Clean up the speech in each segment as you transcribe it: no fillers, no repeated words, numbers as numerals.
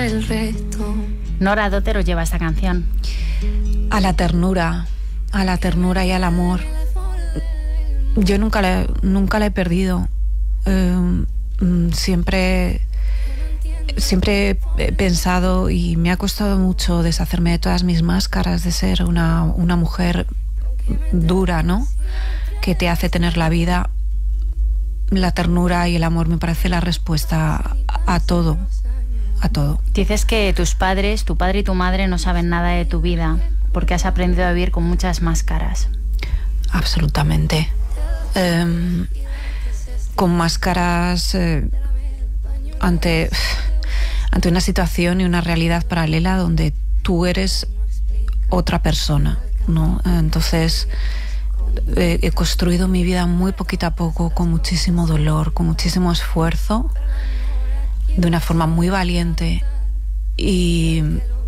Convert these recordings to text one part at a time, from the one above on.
el reto. Nora, ¿a dónde os lleva esta canción? A la ternura y al amor. Yo nunca la he perdido. Siempre he pensado, y me ha costado mucho deshacerme de todas mis máscaras de ser una mujer dura, ¿no? Que te hace tener la vida. La ternura y el amor me parece la respuesta a todo. Dices que tus padres, tu padre y tu madre, no saben nada de tu vida porque has aprendido a vivir con muchas máscaras. Absolutamente. Con máscaras ante una situación y una realidad paralela donde tú eres otra persona, ¿no? Entonces he construido mi vida muy poquito a poco, con muchísimo dolor, con muchísimo esfuerzo, de una forma muy valiente y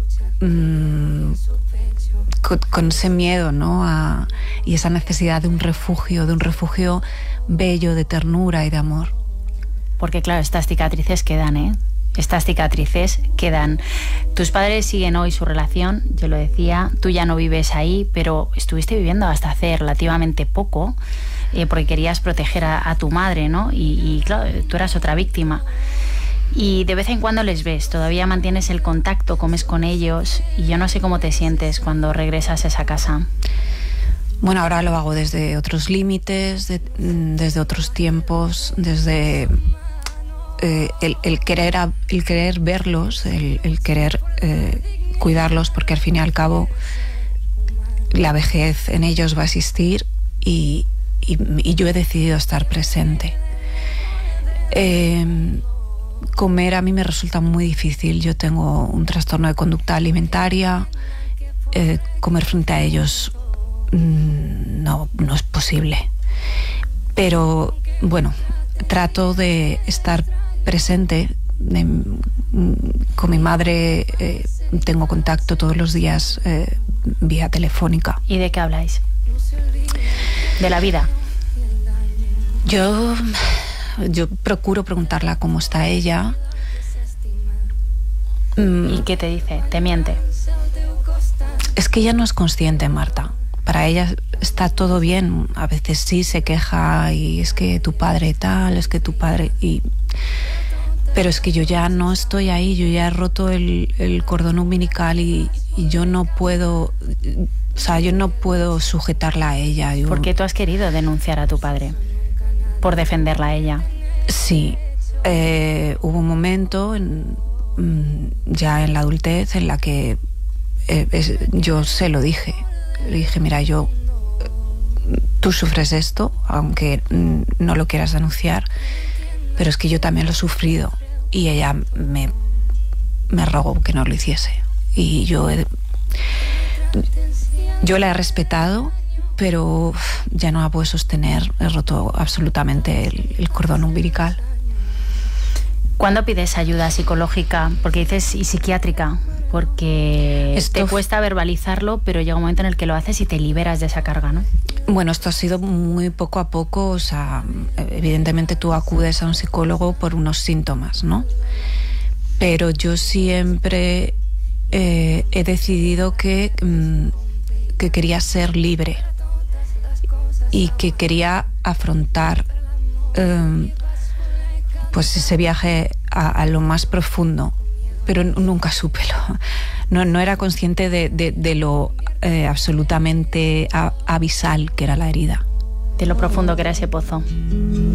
con ese miedo, ¿no? Y esa necesidad de un refugio bello, de ternura y de amor. Porque claro, estas cicatrices quedan, ¿eh? Estas cicatrices quedan. Tus padres siguen hoy su relación, yo lo decía, tú ya no vives ahí, pero estuviste viviendo hasta hace relativamente poco, porque querías proteger a tu madre, ¿no? Y claro, tú eras otra víctima. Y de vez en cuando les ves, todavía mantienes el contacto, comes con ellos, y yo no sé cómo te sientes cuando regresas a esa casa. Bueno, ahora lo hago desde otros límites, desde otros tiempos, desde el querer verlos, el querer cuidarlos, porque al fin y al cabo la vejez en ellos va a existir y yo he decidido estar presente. Comer a mí me resulta muy difícil. Yo tengo un trastorno de conducta alimentaria. Comer frente a ellos no es posible. Pero bueno, trato de estar presente. Con mi madre tengo contacto todos los días vía telefónica. ¿Y de qué habláis? ¿De la vida? Yo procuro preguntarla cómo está ella. ¿Y qué te dice? ¿Te miente? Es que ella no es consciente, Marta. Para ella está todo bien. A veces sí se queja y es que tu padre tal, es que tu padre... Pero es que yo ya no estoy ahí, yo ya he roto el cordón umbilical y yo no puedo... O sea, yo no puedo sujetarla a ella. ¿Por qué tú has querido denunciar a tu padre? Por defenderla a ella. Sí, hubo un momento ya en la adultez en la que yo se lo dije. Le dije, mira, tú sufres esto, aunque no lo quieras denunciar, pero es que yo también lo he sufrido. Y ella me rogó que no lo hiciese. Y yo la he respetado, pero ya no la puedo sostener. He roto absolutamente el cordón umbilical. ¿Cuándo pides ayuda psicológica? Porque dices, y psiquiátrica, porque te cuesta verbalizarlo, pero llega un momento en el que lo haces y te liberas de esa carga, ¿no? Bueno, esto ha sido muy poco a poco. O sea, evidentemente tú acudes a un psicólogo por unos síntomas, ¿no? Pero yo siempre he decidido que quería ser libre y que quería afrontar pues ese viaje a lo más profundo, pero nunca supe no era consciente de lo absolutamente abisal que era la herida, de lo profundo que era ese pozo.